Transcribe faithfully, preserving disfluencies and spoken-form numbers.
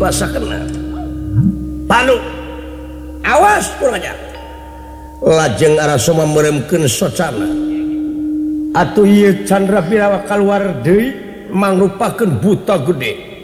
dipasa kena Panu awas kurang aja lajeng arasoma meremkeun socana atuh ieu Candra Birawa keluar deui mangrupakeun buta gede